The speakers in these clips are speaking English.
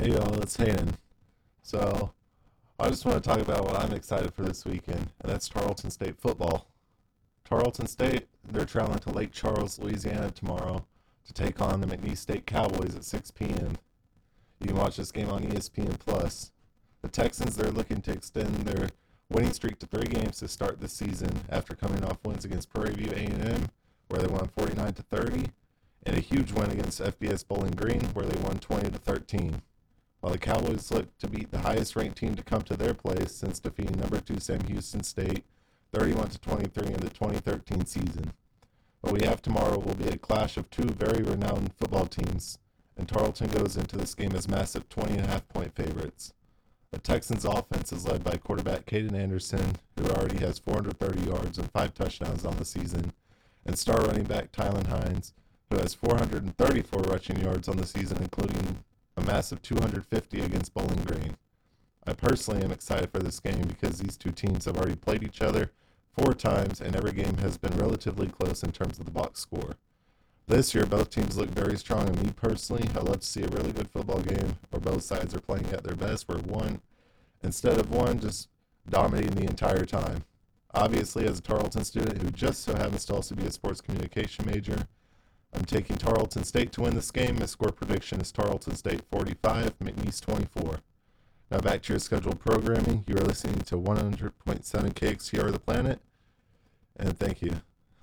Hey y'all, it's Hayden. So, I just want to talk about what I'm excited for this weekend, and that's Tarleton State football. Tarleton State, they're traveling to Lake Charles, Louisiana tomorrow to take on the McNeese State Cowboys at 6 p.m. You can watch this game on ESPN+. The Texans, they're looking to extend their winning streak to 3 games to start the season after coming off wins against Prairie View A&M, where they won 49-30, and a huge win against FBS Bowling Green, where they won 20-13. While the Cowboys look to beat the highest-ranked team to come to their place since defeating number 2 Sam Houston State 31-23 in the 2013 season. What we have tomorrow will be a clash of 2 very renowned football teams, and Tarleton goes into this game as massive 20.5-point favorites. The Texans' offense is led by quarterback Caden Anderson, who already has 430 yards and 5 touchdowns on the season, and star running back Tylan Hines, who has 434 rushing yards on the season, including a massive 250 against Bowling Green. I personally am excited for this game because these 2 teams have already played each other 4 times, and every game has been relatively close in terms of the box score. This year, both teams look very strong, and me personally, I love to see a really good football game where both sides are playing at their best, where one just dominating the entire time. Obviously, as a Tarleton student who just so happens to also be a sports communication major, I'm taking Tarleton State to win this game. My score prediction is Tarleton State 45, McNeese 24. Now back to your scheduled programming. You are listening to 100.7 KXTR The Planet, and thank you.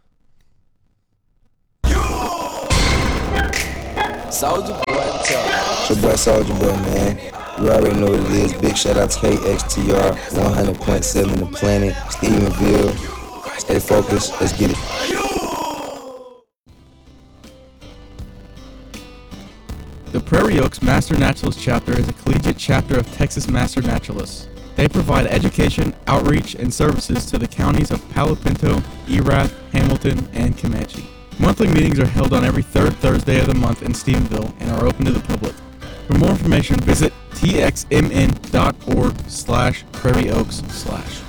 Soulja Boy, it's your boy Soulja Boy, man. You already know what it is. Big shout out to KXTR 100.7 The Planet, Stephenville. Stay focused. Let's get it. The Prairie Oaks Master Naturalist Chapter is a collegiate chapter of Texas Master Naturalists. They provide education, outreach, and services to the counties of Palo Pinto, Erath, Hamilton, and Comanche. Monthly meetings are held on every 3rd Thursday of the month in Stephenville and are open to the public. For more information, visit txmn.org/prairieoaks/.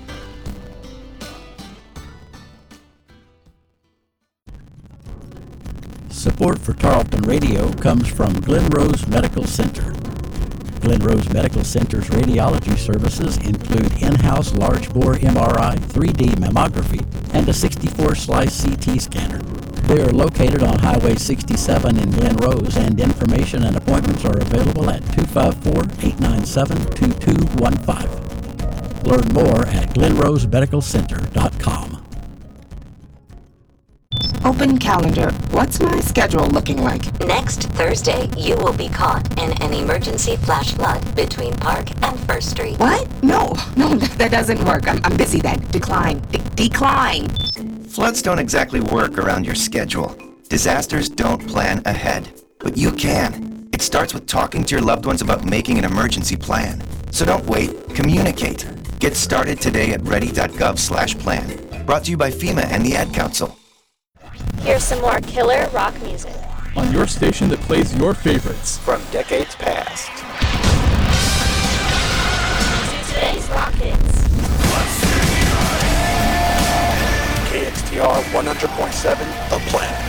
Support for Tarleton Radio comes from Glen Rose Medical Center. Glen Rose Medical Center's radiology services include in-house large-bore MRI, 3D mammography, and a 64-slice CT scanner. They are located on Highway 67 in Glen Rose, and information and appointments are available at 254-897-2215. Learn more at glenrosemedicalcenter.com. Open calendar. What's my schedule looking like? Next Thursday, you will be caught in an emergency flash flood between Park and First Street. What? No, that doesn't work. I'm busy then. Decline. Decline. Floods don't exactly work around your schedule. Disasters don't plan ahead. But you can. It starts with talking to your loved ones about making an emergency plan. So don't wait. Communicate. Get started today at ready.gov/plan. Brought to you by FEMA and the Ad Council. Here's some more killer rock music On your station that plays your favorites from decades past. Today's rock hits. KXTR 100.7 The Planet.